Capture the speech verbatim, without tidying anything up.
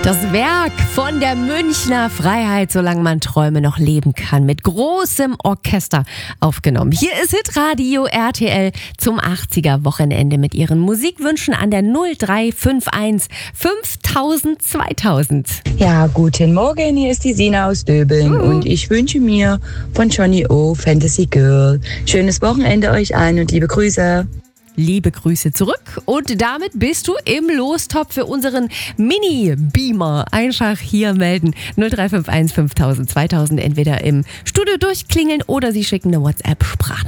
Das Werk von der Münchner Freiheit, solange man Träume noch leben kann, mit großem Orchester aufgenommen. Hier ist Hitradio R T L zum achtziger-Wochenende mit ihren Musikwünschen an der null drei fünf eins fünftausend zweitausend. Ja, guten Morgen, hier ist die Sina aus Döbeln uh. und ich wünsche mir von Johnny O. Fantasy Girl. Schönes Wochenende euch allen und liebe Grüße. Liebe Grüße zurück und damit bist du im Lostopf für unseren Mini-Beamer. Einfach hier melden null drei fünf eins fünftausend zweitausend, entweder im Studio durchklingeln oder Sie schicken eine WhatsApp-Sprachnachricht.